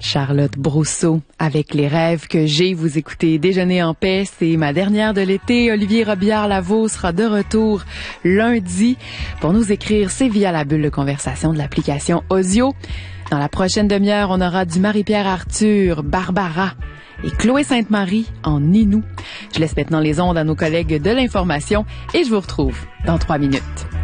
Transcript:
Charlotte Brousseau avec Les rêves que j'ai. Vous écoutez Déjeuner en paix, c'est ma dernière de l'été. Olivier Robillard-Lavaux sera de retour lundi pour nous écrire. C'est via la bulle de conversation de l'application Audio. Dans la prochaine demi-heure, on aura du Marie-Pierre Arthur, Barbara et Chloé Sainte-Marie en Ninou. Je laisse maintenant les ondes à nos collègues de l'information et je vous retrouve dans 3 minutes.